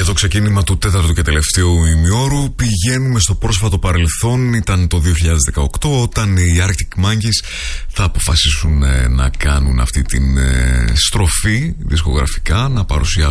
Για το ξεκίνημα του τέταρτου και τελευταίου ημιώρου πηγαίνουμε στο πρόσφατο παρελθόν. Ήταν το 2018 όταν οι Arctic Monkeys θα αποφασίσουν να κάνουν αυτή την στροφή δισκογραφικά, να παρουσιάσουν